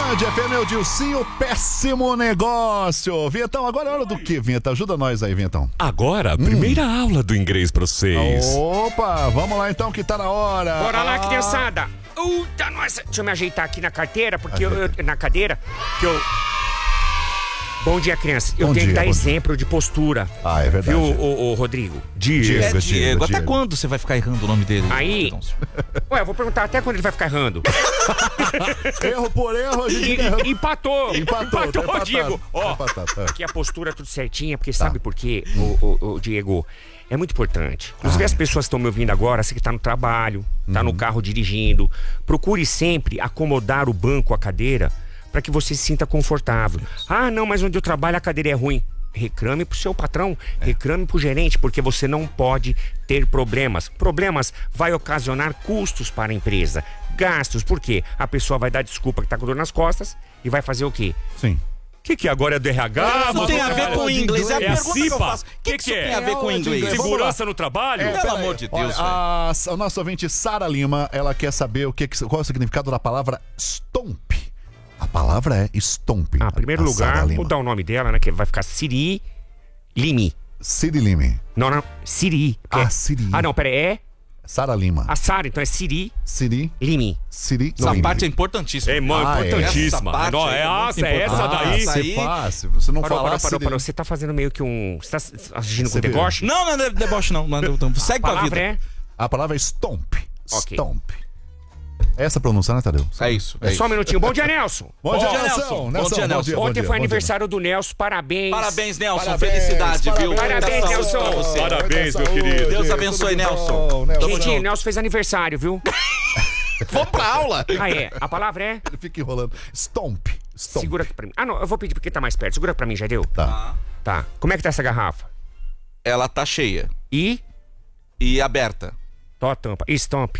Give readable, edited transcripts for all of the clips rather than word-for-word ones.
Band FM, o Dilcinho, péssimo negócio. Vintão, agora é hora do que, Vinta? Ajuda nós aí, Vintão. Agora, a primeira aula do inglês pra vocês. Opa, vamos lá então que tá na hora. Bora lá, criançada. Eita, nossa. Deixa eu me ajeitar aqui na carteira, porque na cadeira, que eu... Bom dia, criança. Eu tenho que dar exemplo de postura. Ah, é verdade. Viu, o Rodrigo? Diego. Até quando você vai ficar errando o nome dele? Aí... Ué, eu vou perguntar até quando ele vai ficar errando. Erro por erro, a gente Empatou, Diego. Ó, aqui a postura tudo certinha, porque sabe por quê, o Diego? É muito importante. Inclusive as pessoas que estão me ouvindo agora, você que tá no trabalho, tá no carro dirigindo, procure sempre acomodar o banco, a cadeira, para que você se sinta confortável. Ah, não, mas onde eu trabalho a cadeira é ruim. Reclame pro seu patrão, reclame pro gerente, porque você não pode ter problemas. Problemas vai ocasionar custos para a empresa, gastos, por quê? A pessoa vai dar desculpa que tá com dor nas costas e vai fazer o quê? Sim. O que agora é do RH? Não tem a ver com inglês, é a pergunta que eu faço. O que isso tem a ver com inglês? Segurança no trabalho? Pelo amor de Deus, a nossa ouvinte Sara Lima, ela quer saber qual é o significado da palavra stomp. A palavra é stomp. Em primeiro lugar, vou dar o nome dela, né? Que vai ficar Siri Limi. Siri Lima. Não, Siri. Siri. Ah, não, pera aí, é Sara Lima. a Sara, então é Siri Siri. Limi. Siri. Essa Lima. parte é importantíssima. É, mano, importantíssima. Essa parte Não, é muito essa daí. Essa aí- fácil. Você não Parou. falar Siri. Você tá fazendo meio que um... Você tá agindo com Você viu? deboche? Não é deboche, não. Segue A com a palavra vida. é... A palavra é stomp. Ok. Stomp. Essa pronúncia, né, Tadeu? É isso. Só um minutinho. Bom dia, Nelson. Bom dia, Nelson. Nelson. Bom dia, Nelson. Ontem foi aniversário do Nelson. Parabéns. Parabéns, Nelson. Parabéns, Felicidade, viu? parabéns, Muita Nelson. saúde pra você. Parabéns, meu Saúde, querido. Deus abençoe, tudo de Nelson. bom, Nelson. Gente, Nelson fez aniversário, viu? Vamos pra aula. Ah, é. A palavra é... Ele fica enrolando. Stomp. Stomp. Segura aqui pra mim. Ah, não. Eu vou pedir porque tá mais perto. Segura pra mim, Jadeu. Tá. Tá. Como é que tá essa garrafa? Ela tá cheia E... aberta. Tó a tampa. Stomp.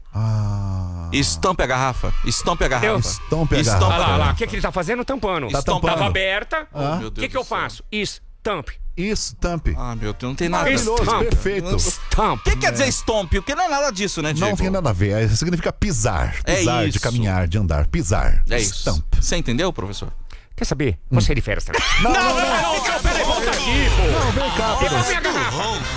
Estampe a garrafa. Estampe a garrafa. Stomp a Estampe. garrafa. Olha lá. O que ele tá fazendo? Tampando. Tá tampando. Tava aberta. Oh, meu O Deus que eu do céu. faço? Stamp. Stomp. Ah, meu Deus, não tem nada. Maravilhoso, Stomp. perfeito. Stamp. O que quer dizer stomp? Porque não é nada disso, né, Diego? Não tem nada a ver. Significa pisar. É Pisar, de isso. caminhar, de andar. Pisar. É isso. Stomp. Você entendeu, professor? Quer saber? Você é de férias também. Não, Peraí, volta aqui, pô. Não, vem cá, Devolve minha garrafa.